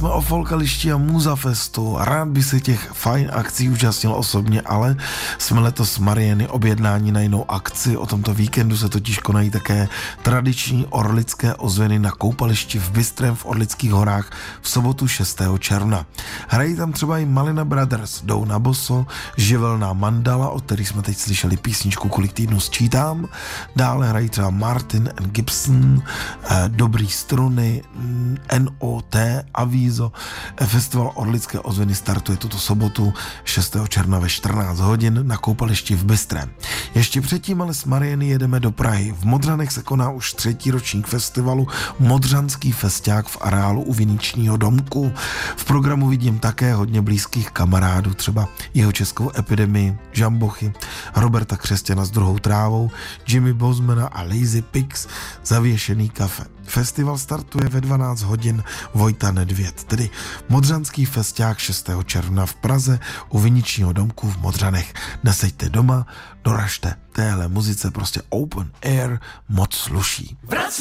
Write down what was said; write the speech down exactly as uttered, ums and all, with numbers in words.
jsme o Folkališti a Musafestu. Rád by se těch fajn akcí účastnil osobně, ale jsme letos s Mariany objednání na jinou akci. O tomto víkendu se totiž konají také tradiční orlické ozvěny na koupališti v Bystrém v Orlických horách v sobotu šestého června. Hrají tam třeba i Malina Brothers, jdou na boso, živelná mandala, od který jsme teď slyšeli písničku Kolik týdnů sčítám. Dále hrají třeba Martin and Gibson, eh, Dobrý struny, N O T, Avízo. Festival Orlické ozvěny startuje tuto sobotu šestého června ve čtrnáct hodin na koupališti v Bystrém. Ještě předtím ale s Mariany jedeme do Prahy. V Modřanech se koná už třetí ročník festivalu Modřanský festiák v areálu u Viničního domku. V programu vidím také hodně blízkých kamarádů, třeba jeho českou epidemii, Žambochy, Roberta Křesťana s druhou trávou, Jimmy Bosmana a Lazy Pigs, Zavěšený kafe. Festival startuje ve dvanáct hodin Vojta Nedvěd, tedy Modřanský festiák šestého června v Praze u Viničního domku v Modřanech. Neseďte doma, doražte, téhle muzice prostě open air moc sluší. Vrací